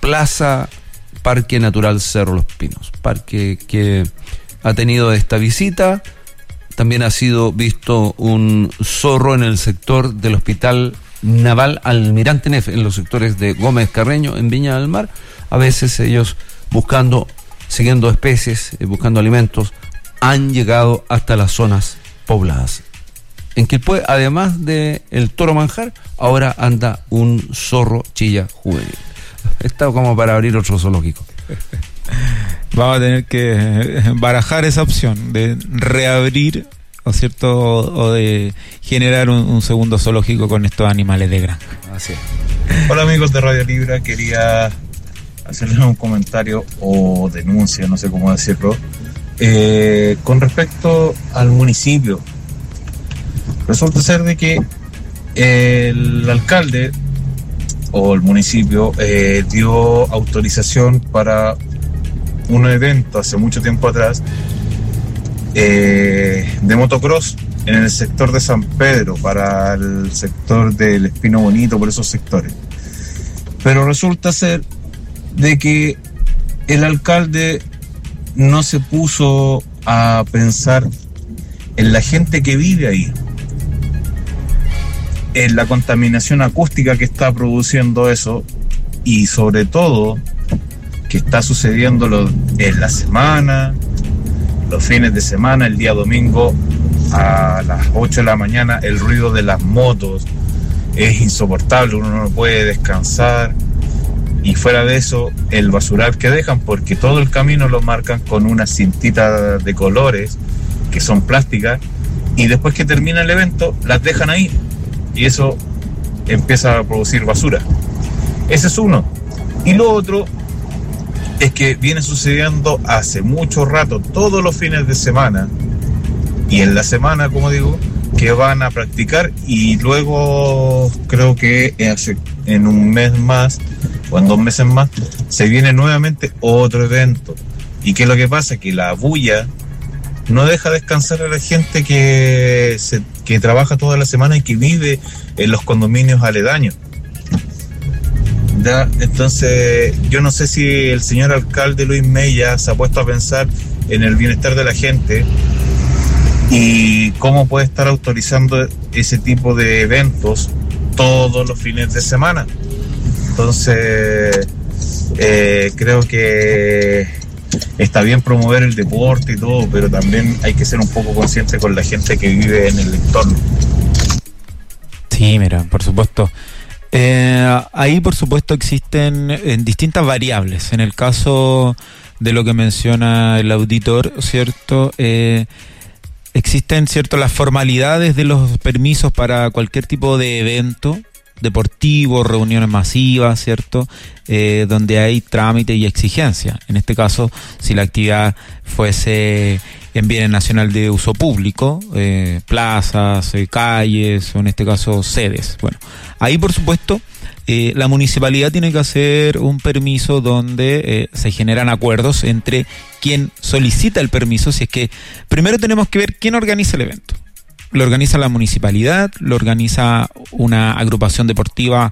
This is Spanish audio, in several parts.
Plaza Parque Natural Cerro Los Pinos, parque que ha tenido esta visita. También ha sido visto un zorro en el sector del Hospital Naval Almirante Neff, en los sectores de Gómez Carreño, en Viña del Mar. A veces ellos siguiendo especies, buscando alimentos, han llegado hasta las zonas pobladas. En Quilpué, además de el toro manjar, ahora anda un zorro chilla juvenil. Está como para abrir otro zoológico. Vamos a tener que barajar esa opción de reabrir, ¿no es cierto?, o de generar un segundo zoológico con estos animales de granja. Así es. Hola amigos de Radio Libra, quería hacerles un comentario o denuncia, no sé cómo decirlo, con respecto al municipio. Resulta ser de que el alcalde o el municipio dio autorización para un evento hace mucho tiempo atrás de motocross en el sector de San Pedro, para el sector del Espino Bonito, por esos sectores. Pero resulta ser de que el alcalde no se puso a pensar en la gente que vive ahí, en la contaminación acústica que está produciendo eso, y sobre todo que está sucediendo en la semana, los fines de semana, el día domingo a las 8 de la mañana, el ruido de las motos es insoportable, uno no puede descansar. Y fuera de eso, el basural que dejan, porque todo el camino lo marcan con una cintita de colores que son plásticas, y después que termina el evento las dejan ahí y eso empieza a producir basura. Ese es uno. Y lo otro es que viene sucediendo hace mucho rato, todos los fines de semana y en la semana, como digo, que van a practicar, y luego creo que en un mes más o en 2 meses más se viene nuevamente otro evento. ¿Y qué es lo que pasa? Que la bulla no deja descansar a la gente que trabaja toda la semana y que vive en los condominios aledaños. ¿Ya? Entonces yo no sé si el señor alcalde Luis Mella se ha puesto a pensar en el bienestar de la gente y cómo puede estar autorizando ese tipo de eventos todos los fines de semana. Entonces creo que está bien promover el deporte y todo, pero también hay que ser un poco consciente con la gente que vive en el entorno. Sí, mira, por supuesto. Ahí, por supuesto, existen distintas variables. En el caso de lo que menciona el auditor, ¿cierto? Existen, ¿cierto?, las formalidades de los permisos para cualquier tipo de evento deportivo, reuniones masivas, ¿cierto?, donde hay trámite y exigencia. En este caso, si la actividad fuese en bienes nacional de uso público, plazas, calles, o en este caso sedes. Bueno, ahí por supuesto la municipalidad tiene que hacer un permiso donde se generan acuerdos entre quien solicita el permiso. Si es que primero tenemos que ver quién organiza el evento. Lo organiza la municipalidad, lo organiza una agrupación deportiva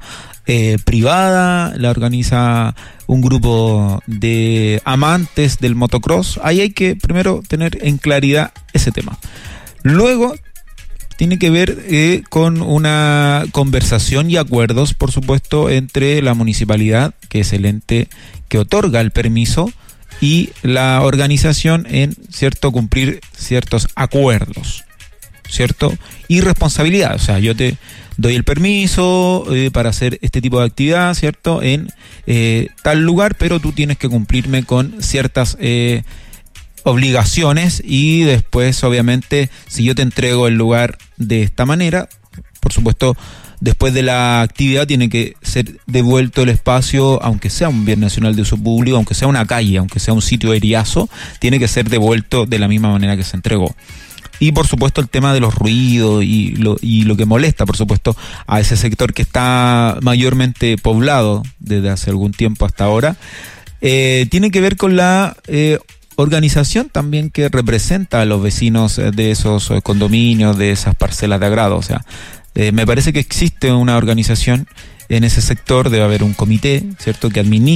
privada, la organiza un grupo de amantes del motocross. Ahí hay que primero tener en claridad ese tema. Luego tiene que ver con una conversación y acuerdos, por supuesto, entre la municipalidad, que es el ente que otorga el permiso, y la organización en, ¿cierto?, cumplir ciertos acuerdos, ¿cierto? Y responsabilidad. O sea, yo te doy el permiso para hacer este tipo de actividad, ¿cierto?, en tal lugar, pero tú tienes que cumplirme con ciertas obligaciones, y después, obviamente, si yo te entrego el lugar de esta manera, por supuesto, después de la actividad tiene que ser devuelto el espacio, aunque sea un bien nacional de uso público, aunque sea una calle, aunque sea un sitio eriazo, tiene que ser devuelto de la misma manera que se entregó. Y por supuesto el tema de los ruidos y lo que molesta, por supuesto, a ese sector que está mayormente poblado desde hace algún tiempo hasta ahora, tiene que ver con la organización también que representa a los vecinos de esos condominios, de esas parcelas de agrado. O sea, me parece que existe una organización en ese sector, debe haber un comité, ¿cierto?, que administra